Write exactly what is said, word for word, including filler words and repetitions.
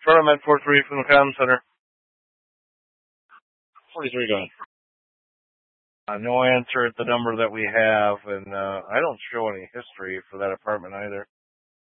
Tournament four three from the comm center. forty-three going. Uh, no answer at the number that we have, and uh, I don't show any history for that apartment either.